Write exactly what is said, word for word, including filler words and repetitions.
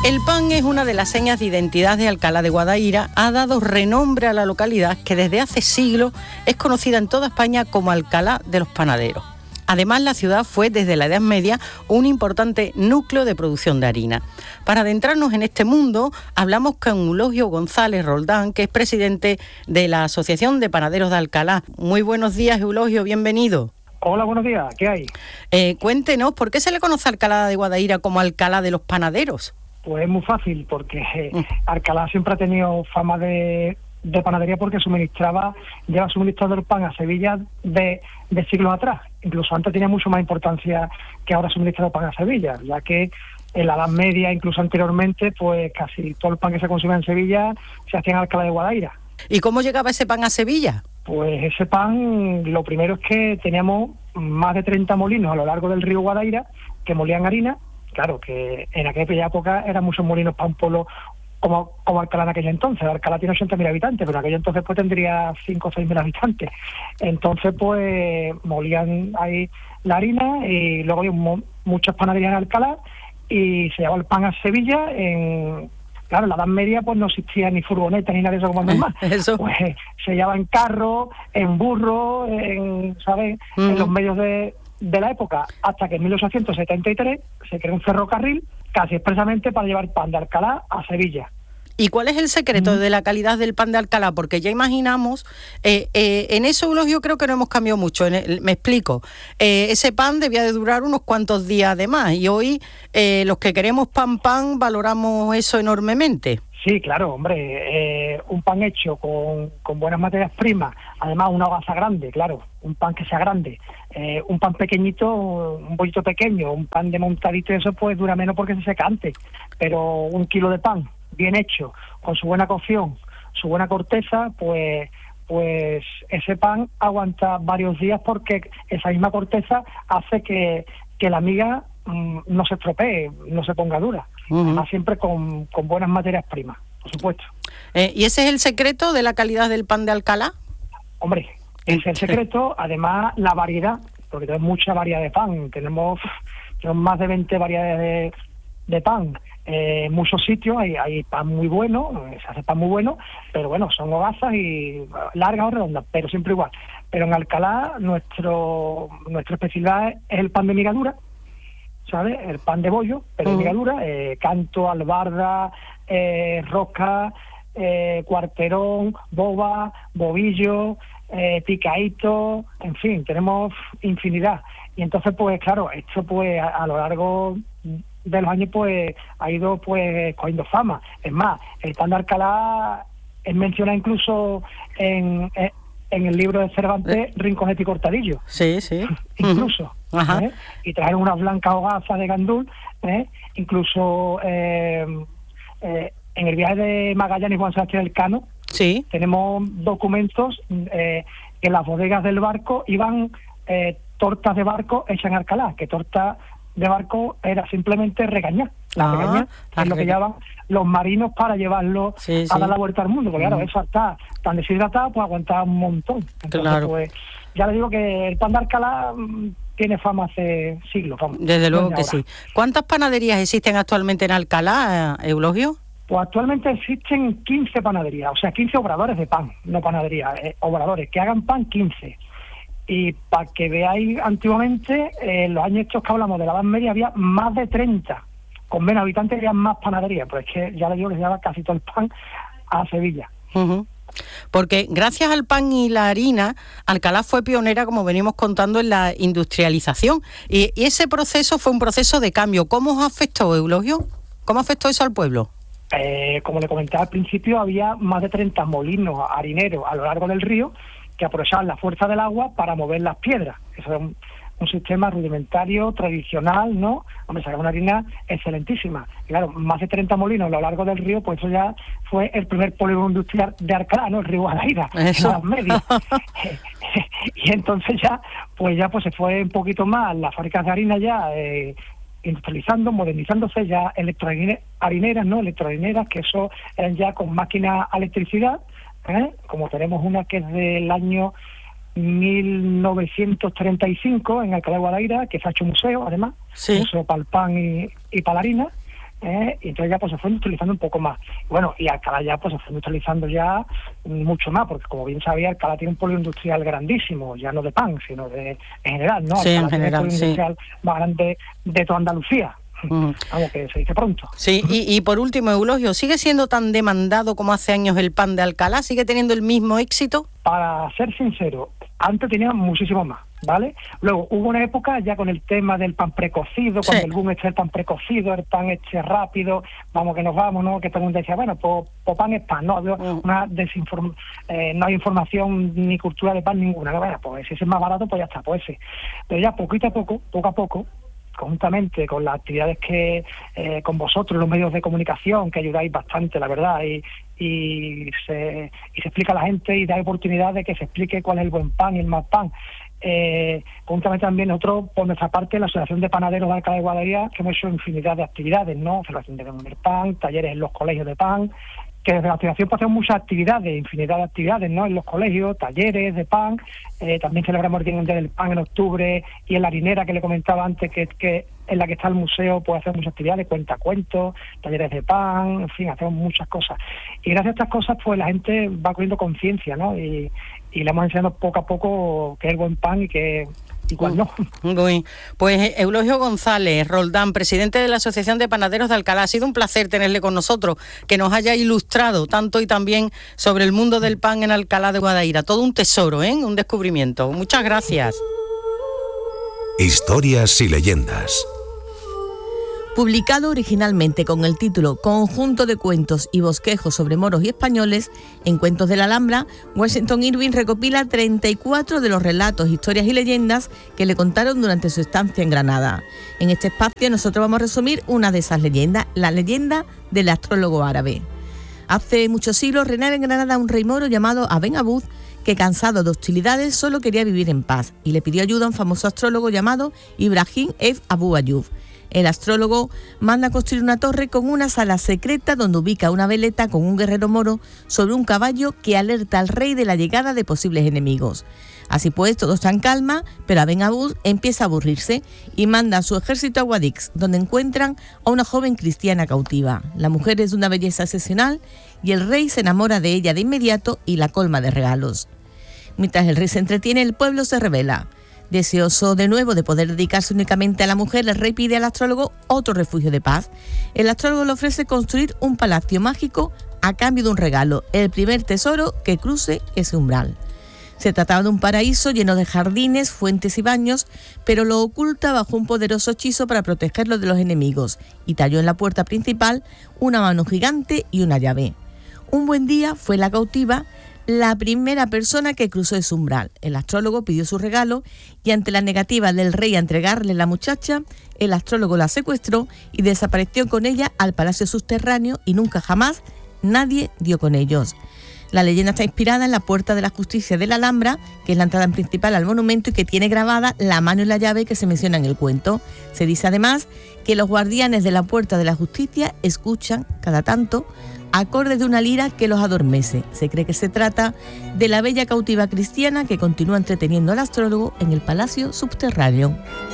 El pan es una de las señas de identidad de Alcalá de Guadaira, ha dado renombre a la localidad que desde hace siglos es conocida en toda España como Alcalá de los Panaderos. Además, la ciudad fue desde la Edad Media un importante núcleo de producción de harina. Para adentrarnos en este mundo, hablamos con Eulogio González Roldán, que es presidente de la Asociación de Panaderos de Alcalá. Muy buenos días, Eulogio, bienvenido. Hola, buenos días, ¿qué hay? Eh, cuéntenos, ¿por qué se le conoce a Alcalá de Guadaira como Alcalá de los Panaderos? Pues es muy fácil, porque eh, Alcalá siempre ha tenido fama de, de panadería porque suministraba, lleva suministrando el pan a Sevilla de, de siglos atrás. Incluso antes tenía mucho más importancia que ahora suministrar el pan a Sevilla, ya que en la Edad Media, incluso anteriormente, pues casi todo el pan que se consumía en Sevilla se hacía en Alcalá de Guadaira. ¿Y cómo llegaba ese pan a Sevilla? Pues ese pan, lo primero es que teníamos más de treinta molinos a lo largo del río Guadaira que molían harina. Claro, que en aquella época eran muchos molinos para un pueblo como, como Alcalá en aquel entonces. Alcalá tiene ochenta mil habitantes, pero en aquel entonces pues tendría cinco o seis mil habitantes. Entonces pues molían ahí la harina y luego había mo- muchas panaderías en Alcalá y se llevaba el pan a Sevilla. En, claro, en la Edad Media pues no existía ni furgoneta ni nada de eso como normal. Eso. Pues se llevaba en carro, en burro, en, ¿sabes? Uh-huh. En los medios de... de la época, hasta que en mil ochocientos setenta y tres se creó un ferrocarril casi expresamente para llevar pan de Alcalá a Sevilla. ¿Y cuál es el secreto Mm. de la calidad del pan de Alcalá? Porque ya imaginamos, eh, eh, en eso Eulogio creo que no hemos cambiado mucho, en el, me explico, eh, ese pan debía de durar unos cuantos días de más y hoy eh, los que queremos pan pan valoramos eso enormemente. Sí, claro, hombre, eh, un pan hecho con, con buenas materias primas, además una hogaza grande, claro, un pan que sea grande, eh, un pan pequeñito, un bollito pequeño, un pan de montadito, eso pues dura menos porque se seca antes, pero un kilo de pan bien hecho, con su buena cocción, su buena corteza, pues pues ese pan aguanta varios días porque esa misma corteza hace que, que la miga mmm, no se estropee, no se ponga dura. Uh-huh. Además siempre con, con buenas materias primas, por supuesto. Eh, ¿Y ese es el secreto de la calidad del pan de Alcalá? Hombre, ese es el secreto, además la variedad, porque tenemos mucha variedad de pan, tenemos, tenemos más de veinte variedades de, de pan. En eh, muchos sitios hay, hay pan muy bueno, se hace pan muy bueno, pero bueno, son hogazas y largas o redondas, pero siempre igual. Pero en Alcalá nuestro nuestra especialidad es el pan de migadura, ¿sabes? El pan de bollo, pero de uh-huh. migadura, eh, canto, albarda, eh, rosca, eh, cuarterón, boba, bobillo, eh, picadito, en fin, tenemos infinidad. Y entonces, pues claro, esto pues a, a lo largo de los años pues ha ido pues cogiendo fama. Es más, el pan de Alcalá es mencionado incluso en, en, en el libro de Cervantes, Rinconete y Cortadillo. Sí, sí. Incluso. Ajá. ¿eh? Y trajeron unas blancas hogazas de gandul, ¿eh? Incluso eh, eh, en el viaje de Magallanes y Juan Sebastián Elcano, sí, tenemos documentos eh, que en las bodegas del barco iban eh, tortas de barco hechas en Alcalá, que torta de barco era simplemente regañar, la ah, regañar, que es lo que llevaban los marinos para llevarlo sí, a sí. dar la vuelta al mundo, porque claro, eso está tan deshidratado, pues aguantaba un montón. Entonces, claro. pues ya le digo que el pan de Alcalá mmm, tiene fama hace siglos. Fama. Desde luego que ahora. sí. ¿Cuántas panaderías existen actualmente en Alcalá, Eulogio? Pues actualmente existen quince panaderías, o sea, quince obradores de pan, no panaderías, eh, obradores, que hagan pan quince. Y para que veáis, antiguamente, en eh, los años estos que hablamos de la Edad Media, había más de treinta. Con menos habitantes había más panaderías, pues es que ya le digo que se llevaba casi todo el pan a Sevilla. Uh-huh. Porque gracias al pan y la harina, Alcalá fue pionera, como venimos contando, en la industrialización. Y, y ese proceso fue un proceso de cambio. ¿Cómo os afectó, Eulogio? ¿Cómo afectó eso al pueblo? Eh, como le comentaba al principio, había más de treinta molinos harineros a lo largo del río que aprovechaban la fuerza del agua para mover las piedras. Eso es un, un sistema rudimentario, tradicional, ¿no? Hombre, saca una harina excelentísima. Y claro, más de treinta molinos a lo largo del río, pues eso ya fue el primer polígono industrial de Alcalá, ¿no? El río Guadaira, eso. En las medias. Y entonces ya, pues ya pues se fue un poquito más las fábricas de harina ya eh, industrializando, modernizándose, ya electroharineras, ¿no? Electroharineras, que eso eran ya con máquinas a electricidad, ¿eh? Como tenemos una que es del año mil novecientos treinta y cinco en Alcalá de Guadaira, que se ha hecho museo, además, sí. museo para el pan y, y para la harina, ¿eh? Y entonces ya pues se fue industrializando un poco más. Bueno, y Alcalá ya pues se fue industrializando ya mucho más, porque como bien sabía, Alcalá tiene un polio industrial grandísimo, ya no de pan, sino de en general, ¿no? Sí, Alcalá en general, tiene el polio sí. industrial más grande de toda Andalucía. Uh-huh. Vamos, que se dice pronto. Sí, y, y por último, Eulogio, ¿sigue siendo tan demandado como hace años el pan de Alcalá? ¿Sigue teniendo el mismo éxito? Para ser sincero, antes tenía muchísimo más, ¿vale? Luego hubo una época ya con el tema del pan precocido, cuando sí. el boom este el pan precocido, el pan este rápido, vamos que nos vamos, ¿no? Que todo el mundo decía, bueno, pues, pues pan es pan, ¿no? Uh-huh. Una desinform- eh, no hay información ni cultura de pan ninguna, ¿no? Bueno, pues si ese es más barato, pues ya está, pues ese. Pero ya poquito a poco, poco a poco, conjuntamente con las actividades que eh, con vosotros, los medios de comunicación, que ayudáis bastante, la verdad, y, y, se, y se explica a la gente y da oportunidad de que se explique cuál es el buen pan y el mal pan. Eh, conjuntamente también nosotros, por nuestra parte, la Asociación de Panaderos de Alcalá de Guadaira, que hemos hecho infinidad de actividades, ¿no? Celebración de comer pan, talleres en los colegios de pan, que desde la asociación pues, hacemos muchas actividades, infinidad de actividades, ¿no? En los colegios, talleres de pan, eh, también celebramos el Día Mundial del Pan en octubre, y en la harinera que le comentaba antes, que, que en la que está el museo, pues hacemos muchas actividades, cuentacuentos, talleres de pan, en fin, hacemos muchas cosas. Y gracias a estas cosas, pues la gente va cogiendo conciencia, ¿no? Y, y le hemos enseñado poco a poco qué es el buen pan y qué... Igual no. Muy, pues Eulogio González Roldán, presidente de la Asociación de Panaderos de Alcalá, ha sido un placer tenerle con nosotros, que nos haya ilustrado tanto y también sobre el mundo del pan en Alcalá de Guadaira. Todo un tesoro, ¿eh? Un descubrimiento. Muchas gracias. Historias y leyendas. Publicado originalmente con el título Conjunto de cuentos y bosquejos sobre moros y españoles, en Cuentos de la Alhambra, Washington Irving recopila treinta y cuatro de los relatos, historias y leyendas que le contaron durante su estancia en Granada. En este espacio nosotros vamos a resumir una de esas leyendas, la leyenda del astrólogo árabe. Hace muchos siglos reinaba en Granada un rey moro llamado Aben Abud, que cansado de hostilidades solo quería vivir en paz y le pidió ayuda a un famoso astrólogo llamado Ibrahim F. Abu Ayyub. El astrólogo manda construir una torre con una sala secreta donde ubica una veleta con un guerrero moro sobre un caballo que alerta al rey de la llegada de posibles enemigos. Así pues, todo está en calma, pero Aben Abud empieza a aburrirse y manda a su ejército a Guadix, donde encuentran a una joven cristiana cautiva. La mujer es de una belleza excepcional y el rey se enamora de ella de inmediato y la colma de regalos. Mientras el rey se entretiene, el pueblo se rebela. Deseoso de nuevo de poder dedicarse únicamente a la mujer, el rey pide al astrólogo otro refugio de paz. El astrólogo le ofrece construir un palacio mágico a cambio de un regalo, el primer tesoro que cruce ese umbral. Se trataba de un paraíso lleno de jardines, fuentes y baños, pero lo oculta bajo un poderoso hechizo para protegerlo de los enemigos, y talló en la puerta principal una mano gigante y una llave. Un buen día fue la cautiva la primera persona que cruzó ese umbral. El astrólogo pidió su regalo y ante la negativa del rey a entregarle la muchacha, el astrólogo la secuestró y desapareció con ella al palacio subterráneo y nunca jamás nadie dio con ellos. La leyenda está inspirada en la Puerta de la Justicia de la Alhambra, que es la entrada principal al monumento y que tiene grabada la mano y la llave que se menciona en el cuento. Se dice además que los guardianes de la Puerta de la Justicia escuchan, cada tanto, acordes de una lira que los adormece. Se cree que se trata de la bella cautiva cristiana que continúa entreteniendo al astrólogo en el palacio subterráneo.